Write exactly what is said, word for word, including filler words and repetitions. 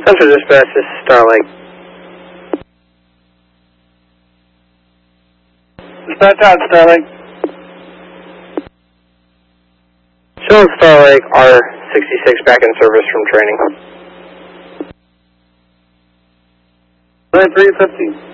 Central Dispatch, this is Starlink. Dispatch out, Starlink. Showing Starlink R sixty-six back in service from training. nine three fifty.